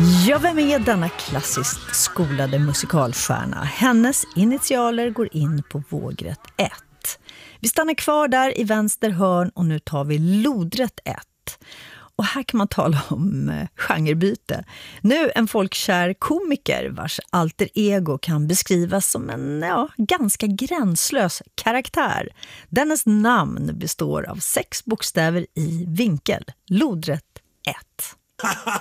Ja, vem är denna klassiskt skolade musikalstjärna? Hennes initialer går in på vågrätt 1. Vi stannar kvar där i vänster hörn och nu tar vi lodrätt 1. Och här kan man tala om genrebyte. Nu en folkkär komiker vars alter ego kan beskrivas som en ganska gränslös karaktär. Dennes namn består av 6 bokstäver i vinkel. Lodrätt 1.